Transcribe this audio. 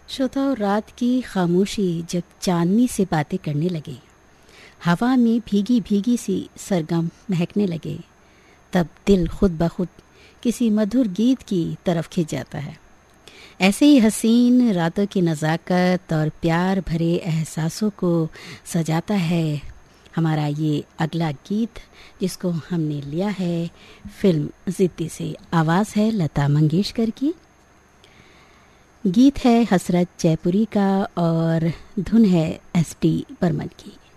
श्रोताओं, रात की खामोशी जब चांदनी से बातें करने लगे, हवा में भीगी भीगी सी सरगम महकने लगे, तब दिल खुद ब खुद किसी मधुर गीत की तरफ खिंच जाता है। ऐसे ही हसीन रातों की नज़ाकत और प्यार भरे एहसासों को सजाता है हमारा ये अगला गीत, जिसको हमने लिया है फिल्म ज़िद्दी से। आवाज़ है लता मंगेशकर की, गीत है हसरत जयपुरी का और धुन है एस टी बर्मन की।